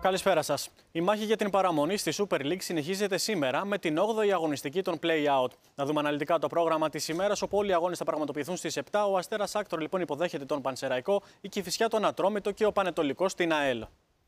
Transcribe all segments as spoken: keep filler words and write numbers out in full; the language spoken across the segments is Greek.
Καλησπέρα σας. Η μάχη για την παραμονή στη Super League συνεχίζεται σήμερα με την όγδοη αγωνιστική των play-out. Να δούμε αναλυτικά το πρόγραμμα της ημέρας, όπου όλοι οι αγώνες θα πραγματοποιηθούν στις επτά. Ο Αστέρας Άκτορ λοιπόν υποδέχεται τον Πανσεραϊκό, η Κηφισιά τον Ατρόμητο και ο Πανετολικός την ΑΕΛ.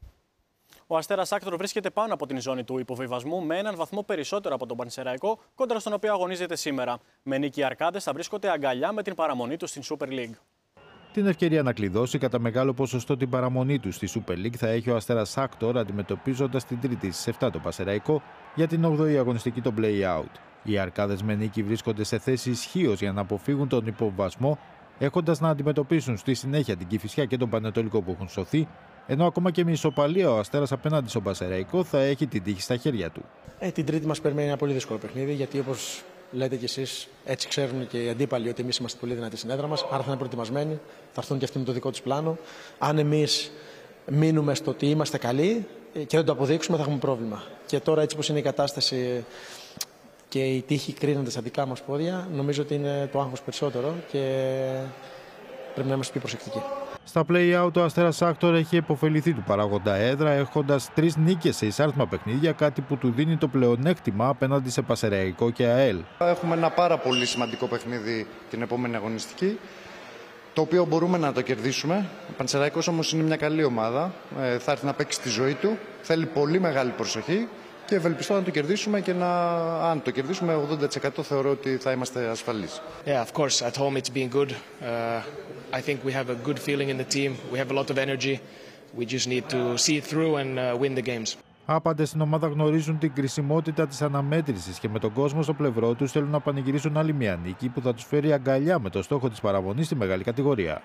Ο Αστέρας Άκτορ βρίσκεται πάνω από την ζώνη του υποβιβασμού με έναν βαθμό περισσότερο από τον Πανσεραϊκό, κόντρα στον οποίο αγωνίζεται σήμερα. Με νίκη οι Αρκάδες θα βρίσκονται αγκαλιά με την παραμονή του στην Super League. Την ευκαιρία να κλειδώσει κατά μεγάλο ποσοστό την παραμονή του στη Super League θα έχει ο Αστέρας Άκτορ, αντιμετωπίζοντας την Τρίτη στις επτά το Πανσεραϊκό για την όγδοη αγωνιστική των play-out. Οι Αρκάδες με νίκη βρίσκονται σε θέση ισχύως για να αποφύγουν τον υποβιβασμό, έχοντας να αντιμετωπίσουν στη συνέχεια την Κηφισιά και τον Πανετολικό που έχουν σωθεί, ενώ ακόμα και με ισοπαλία ο Αστέρας απέναντι στον Πανσεραϊκό θα έχει την τύχη στα χέρια του. Ε, την Τρίτη μας περιμένει ένα πολύ δύσκολο παιχνίδι, γιατί όπως λέτε κι εσείς, έτσι ξέρουν και οι αντίπαλοι ότι εμείς είμαστε πολύ δυνατοί στην έδρα μας, άρα θα είναι προετοιμασμένοι, θα έρθουν και αυτοί με το δικό τους πλάνο. Αν εμείς μείνουμε στο ότι είμαστε καλοί και δεν το αποδείξουμε, θα έχουμε πρόβλημα. Και τώρα, έτσι όπως είναι η κατάσταση και η τύχη κρίνονται στα δικά μας πόδια, νομίζω ότι είναι το άγχος περισσότερο και πρέπει να είμαστε πιο προσεκτικοί. Στα play-out ο Αστέρας Άκτορ έχει επωφεληθεί του παράγοντα έδρα, έχοντας τρεις νίκες σε εισάρτημα παιχνίδια, κάτι που του δίνει το πλεονέκτημα απέναντι σε Πανσεραϊκό και ΑΕΛ. Έχουμε ένα πάρα πολύ σημαντικό παιχνίδι την επόμενη αγωνιστική, το οποίο μπορούμε να το κερδίσουμε. Ο Πανσεραϊκός όμως είναι μια καλή ομάδα, ε, θα έρθει να παίξει τη ζωή του, θέλει πολύ μεγάλη προσοχή και ευελπιστώ να το κερδίσουμε και να, αν το κερδίσουμε ογδόντα τοις εκατό θεωρώ ότι θα είμαστε ασφαλείς. Yeah, of course. At home it's been good. Uh, I think we have a good feeling in the team. We have a lot of energy. We just need to see it through and uh, win the games. Άπαντες στην ομάδα γνωρίζουν την κρισιμότητα της αναμέτρησης και με τον κόσμο στο πλευρό τους θέλουν να πανηγυρίσουν άλλη μια νίκη που θα τους φέρει αγκαλιά με το στόχο της παραμονής στη μεγάλη κατηγορία.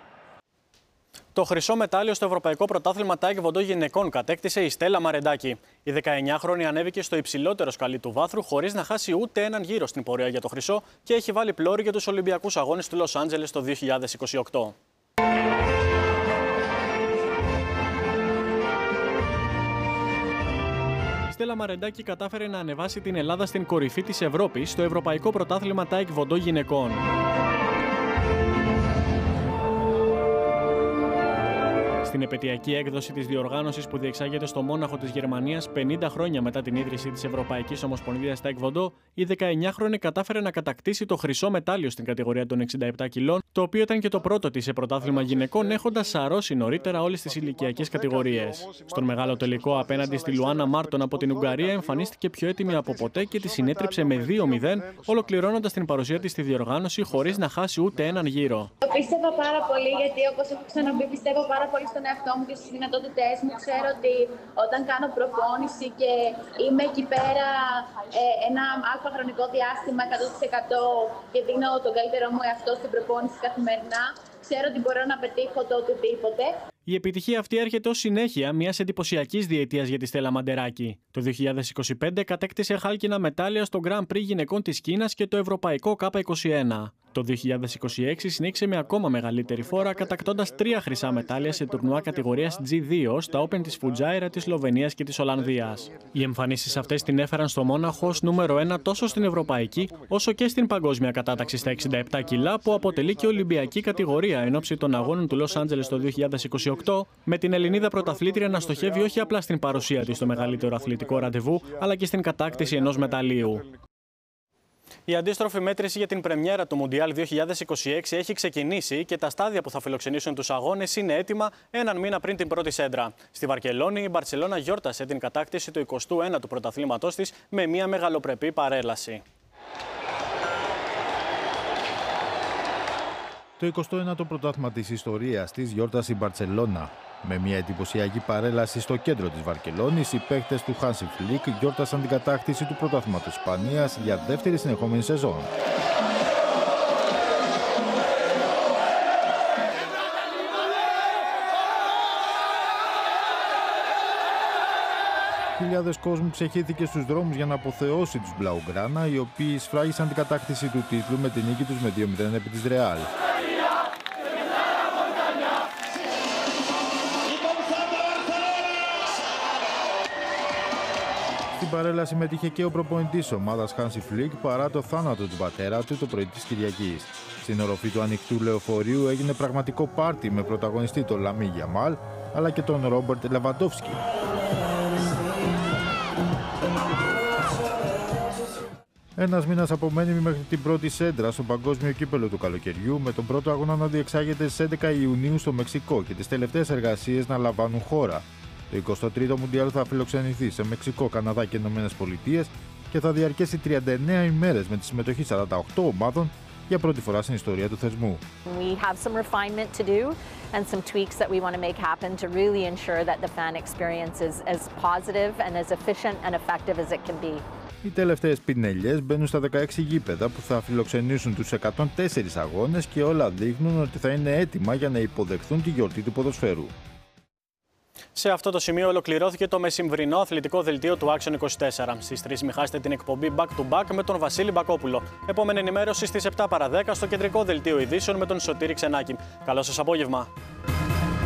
Το χρυσό μετάλλιο στο Ευρωπαϊκό Πρωτάθλημα Τάικβοντο Γυναικών κατέκτησε η Στέλλα Μαρεντάκη. Η δεκαεννιάχρονη ανέβηκε στο υψηλότερο σκαλί του βάθρου χωρίς να χάσει ούτε έναν γύρο στην πορεία για το χρυσό και έχει βάλει πλώρη για τους Ολυμπιακούς Αγώνες του Λος Άντζελες το δύο χιλιάδες είκοσι οκτώ. Η Στέλλα Μαρεντάκη κατάφερε να ανεβάσει την Ελλάδα στην κορυφή της Ευρώπης στο Ευρωπαϊκό Πρωτάθλημα Τάικβοντο Γυναικών. Στην επετειακή έκδοση της διοργάνωσης που διεξάγεται στο Μόναχο της Γερμανίας πενήντα χρόνια μετά την ίδρυση της Ευρωπαϊκής Ομοσπονδίας Τάικβοντο, η δεκαεννιάχρονη κατάφερε να κατακτήσει το χρυσό μετάλλιο στην κατηγορία των εξήντα επτά κιλών, το οποίο ήταν και το πρώτο της σε πρωτάθλημα γυναικών, έχοντας σαρώσει νωρίτερα όλες τις ηλικιακές κατηγορίες. Στον μεγάλο τελικό απέναντι στη Λουάνα Μάρτον από την Ουγγαρία εμφανίστηκε πιο έτοιμη από ποτέ και τη συνέτριψε με δύο μηδέν, ολοκληρώνοντας την παρουσία της στη διοργάνωση χωρίς να χάσει ούτε έναν γύρο. Το πίστευα πάρα πολύ, γιατί όπως έχω ξαναπεί, πιστεύω πάρα πολύ στον εαυτό μου και στις δυνατότητές μου. Ξέρω ότι όταν κάνω προπόνηση και είμαι εκεί πέρα ε, ένα άλφα χρονικό διάστημα εκατό τοις εκατό και δίνω τον καλύτερο μου εαυτό στην προπόνηση καθημερινά, ξέρω ότι μπορώ να πετύχω το οτιδήποτε. Η επιτυχία αυτή έρχεται ως συνέχεια μιας εντυπωσιακής διετίας για τη Στέλλα Μαντεράκη. Το δύο χιλιάδες είκοσι πέντε κατέκτησε χάλκινα μετάλλια στο Grand Prix γυναικών της Κίνας και το Ευρωπαϊκό Κάπα είκοσι ένα. Το δύο χιλιάδες είκοσι έξι συνέχισε με ακόμα μεγαλύτερη φόρα, κατακτώντας τρία χρυσά μετάλλια σε τουρνουά κατηγορίας τζι δύο στα Open της Φουτζάιρα, της Σλοβενίας και της Ολλανδίας. Οι εμφανίσεις αυτές την έφεραν στο Μόναχο ως νούμερο ένα τόσο στην ευρωπαϊκή όσο και στην παγκόσμια κατάταξη στα εξήντα επτά κιλά, που αποτελεί και ολυμπιακή κατηγορία εν ώψη των αγώνων του Λος Άντζελες το δύο χιλιάδες είκοσι οκτώ, με την Ελληνίδα πρωταθλήτρια να στοχεύει όχι απλά στην παρουσία της στο μεγαλύτερο αθλητικό ραντεβού, αλλά και στην κατάκτηση ενός μεταλλίου. Η αντίστροφη μέτρηση για την πρεμιέρα του Μουντιάλ δύο χιλιάδες είκοσι έξι έχει ξεκινήσει και τα στάδια που θα φιλοξενήσουν τους αγώνες είναι έτοιμα έναν μήνα πριν την πρώτη σέντρα. Στη Βαρκελόνη, η Μπαρσελόνα γιόρτασε την κατάκτηση του εικοστού ένατου πρωταθλήματός της με μια μεγαλοπρεπή παρέλαση. Το εικοστό ένατο πρωτάθλημα της ιστορίας της γιόρτασε η Μπαρσελόνα. Με μια εντυπωσιακή παρέλαση στο κέντρο της Βαρκελόνης, οι παίκτες του Hansi Flick γιόρτασαν την κατάκτηση του πρωταθλήματος Ισπανίας για δεύτερη συνεχόμενη σεζόν. Χιλιάδες κόσμου ξεχύθηκε στους δρόμους για να αποθεώσει τους Μπλαουγκράνα, οι οποίοι σφράγισαν την κατάκτηση του τίτλου με την νίκη τους με δύο μηδέν επί της Ρεάλ. Στην παρέλαση συμμετείχε και ο προπονητής της ομάδας Hansi Flick παρά το θάνατο του πατέρα του το πρωί της Κυριακής. Στην οροφή του ανοιχτού λεωφορείου έγινε πραγματικό πάρτι με πρωταγωνιστή τον Λαμίν Γιαμάλ αλλά και τον Ρόμπερτ Λεβαντόφσκι. Ένας μήνας απομένει μέχρι την πρώτη σέντρα στο Παγκόσμιο Κύπελλο του καλοκαιριού, με τον πρώτο αγώνα να διεξάγεται στις έντεκα Ιουνίου στο Μεξικό και τις τελευταίες εργασίες να λαμβάνουν χώρα. Το εικοστό τρίτο Μουντιάλ θα φιλοξενηθεί σε Μεξικό, Καναδά και Ηνωμένες Πολιτείες και θα διαρκέσει τριάντα εννέα ημέρες με τη συμμετοχή σαράντα οκτώ ομάδων για πρώτη φορά στην ιστορία του θεσμού. We have some refinement to do and some tweaks that we want to make happen to really ensure that the fan experience is as positive and as efficient and effective as it can be. Οι τελευταίες πινελιές μπαίνουν στα δεκαέξι γήπεδα που θα φιλοξενήσουν τους εκατόν τέσσερα αγώνες και όλα δείχνουν ότι θα είναι έτοιμα για να υποδεχθούν τη γιορτή του ποδοσφαίρου. Σε αυτό το σημείο ολοκληρώθηκε το μεσημβρινό αθλητικό δελτίο του Action είκοσι τέσσερα. Στις τρεις μη χάσετε την εκπομπή Back to Back με τον Βασίλη Μπακόπουλο. Επόμενη ενημέρωση στις επτά παρά δέκα στο κεντρικό δελτίο ειδήσεων με τον Σωτήρη Ξενάκη. Καλό σας απόγευμα.